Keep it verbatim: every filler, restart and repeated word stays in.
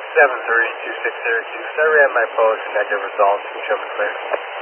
seven three two six Syracuse. I ran my post, negative results. Can you show me clear?